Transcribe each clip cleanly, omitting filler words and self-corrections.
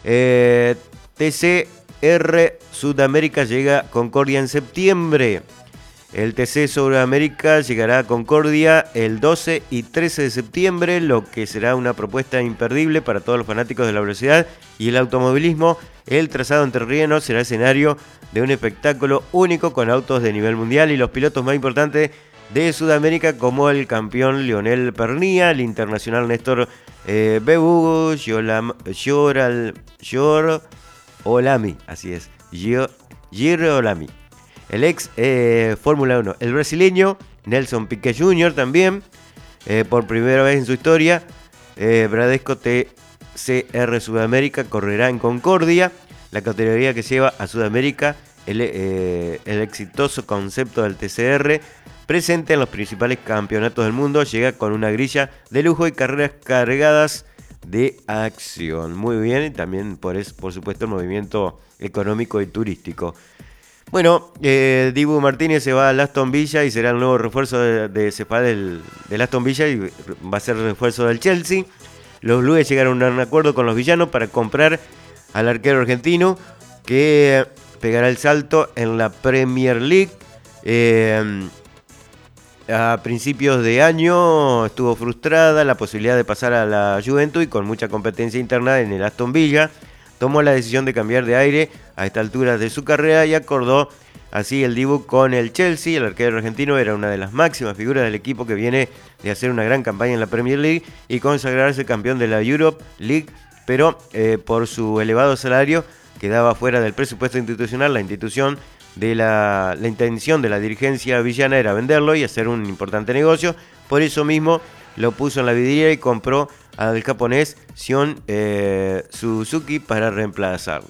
Eh, TCR Sudamérica llega a Concordia en septiembre. El TC Sudamérica llegará a Concordia el 12 y 13 de septiembre, lo que será una propuesta imperdible para todos los fanáticos de la velocidad y el automovilismo. El trazado entrerriano será escenario de un espectáculo único con autos de nivel mundial y los pilotos más importantes de Sudamérica, como el campeón Lionel Pernía, el internacional Néstor Bebu, Olami, así es, Girolami. El ex Fórmula 1, el brasileño Nelson Piquet Jr. también, por primera vez en su historia, Bradesco TCR Sudamérica correrá en Concordia, la categoría que lleva a Sudamérica el exitoso concepto del TCR, presente en los principales campeonatos del mundo, llega con una grilla de lujo y carreras cargadas de acción. Muy bien, y también por supuesto el movimiento económico y turístico. Bueno, Dibu Martínez se va al Aston Villa y será el nuevo refuerzo se va del Aston Villa y va a ser refuerzo del Chelsea. Los Blues llegaron a un acuerdo con los villanos para comprar al arquero argentino que pegará el salto en la Premier League. A principios de año estuvo frustrada la posibilidad de pasar a la Juventus y con mucha competencia interna en el Aston Villa tomó la decisión de cambiar de aire a esta altura de su carrera y acordó así el Dibu con el Chelsea. El arquero argentino era una de las máximas figuras del equipo que viene de hacer una gran campaña en la Premier League y consagrarse campeón de la Europe League, pero por su elevado salario quedaba fuera del presupuesto institucional. La intención de la dirigencia villana era venderlo y hacer un importante negocio. Por eso mismo lo puso en la vidriera y compró al japonés Shion Suzuki para reemplazarlo.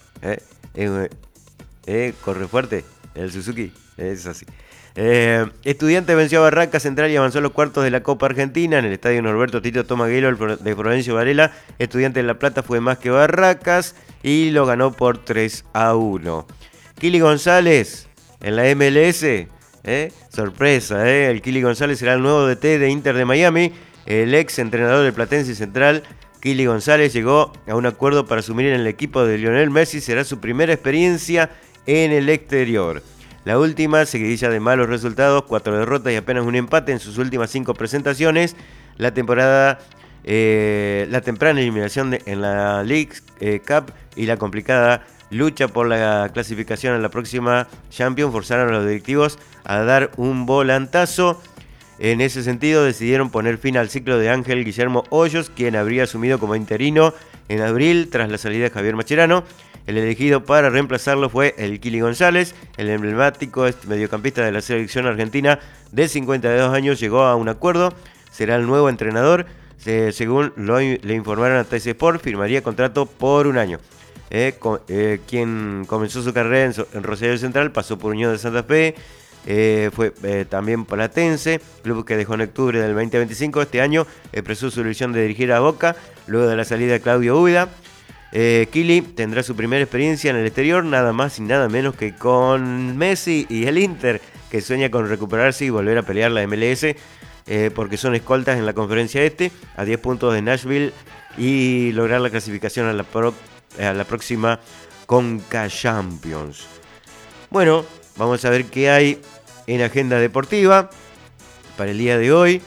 Corre fuerte el Suzuki, es así. Estudiantes venció a Barraca Central y avanzó a los cuartos de la Copa Argentina en el estadio Norberto Tito Tomaguelo de Florencio Varela. Estudiantes de La Plata fue más que Barracas y lo ganó por 3-1. Kili González en la MLS, sorpresa, el Kili González será el nuevo DT de Inter de Miami. El ex entrenador del Platense Central, Kili González, llegó a un acuerdo para asumir en el equipo de Lionel Messi. Será su primera experiencia en el exterior. La última seguidilla de malos resultados, 4 derrotas y apenas un empate en sus últimas 5 presentaciones. La temporada, la temprana eliminación en la League Cup y la complicada lucha por la clasificación a la próxima Champions forzaron a los directivos a dar un volantazo. En ese sentido, decidieron poner fin al ciclo de Ángel Guillermo Hoyos, quien habría asumido como interino en abril tras la salida de Javier Mascherano. El elegido para reemplazarlo fue el Kili González, el emblemático mediocampista de la selección argentina de 52 años, llegó a un acuerdo, será el nuevo entrenador. Según le informaron a TC Sport, firmaría contrato por un año. Quien comenzó su carrera en Rosario Central, pasó por Unión de Santa Fe, fue también platense, club que dejó en octubre del 2025. Este año expresó su ilusión de dirigir a Boca luego de la salida de Claudio Úbeda. Kili tendrá su primera experiencia en el exterior, nada más y nada menos que con Messi y el Inter, que sueña con recuperarse y volver a pelear la MLS, porque son escoltas en la conferencia a 10 puntos de Nashville y lograr la clasificación a la próxima Conca Champions. Bueno, vamos a ver qué hay en agenda deportiva para el día de hoy.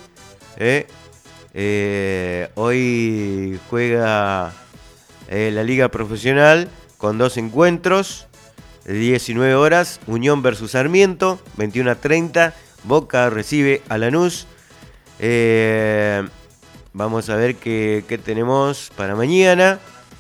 Hoy juega la Liga Profesional con 2 encuentros. 19 horas, Unión versus Sarmiento, 21:30, Boca recibe a Lanús. Vamos a ver qué tenemos para mañana.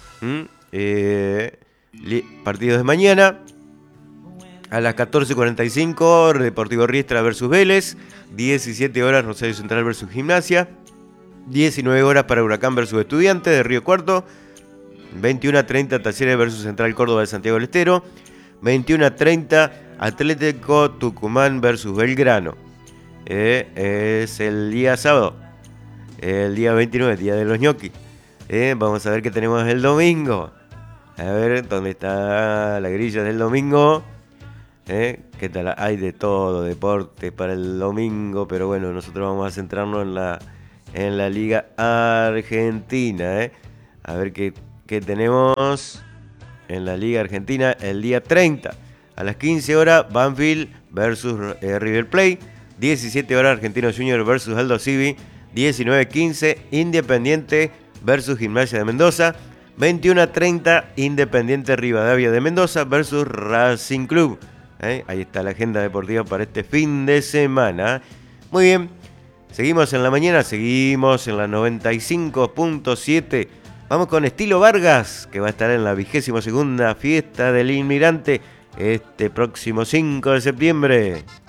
Partidos de mañana. A las 14:45, Deportivo Riestra versus Vélez. 17 horas, Rosario Central versus Gimnasia. 19 horas para Huracán versus Estudiantes de Río Cuarto. 21:30, Talleres versus Central Córdoba de Santiago del Estero. 21:30, Atlético Tucumán versus Belgrano. Es el día sábado. El día 29, día de los ñoquis. Vamos a ver qué tenemos el domingo. A ver dónde está la grilla del domingo. ¿Qué tal? Hay de todo, deporte para el domingo, pero bueno, nosotros vamos a centrarnos en la Liga Argentina. A ver qué tenemos. en la Liga Argentina el día 30. A las 15 horas, Banfield versus River Plate. 17 horas, Argentinos Juniors versus Aldo Civi. 19:15, Independiente versus Gimnasia de Mendoza. 21:30, Independiente Rivadavia de Mendoza versus Racing Club. Ahí está la agenda deportiva para este fin de semana. Muy bien, seguimos en la mañana, seguimos en la 95.7. Vamos con Estilo Vargas, que va a estar en la 22ª fiesta del inmigrante este próximo 5 de septiembre.